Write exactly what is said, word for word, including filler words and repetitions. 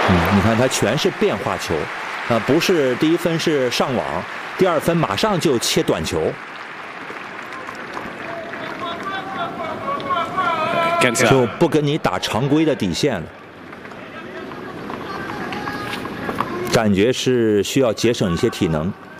嗯，你看他全是变化球，啊，不是第一分是上网，第二分马上就切短球，就不跟你打常规的底线了。感觉是需要节省一些体能。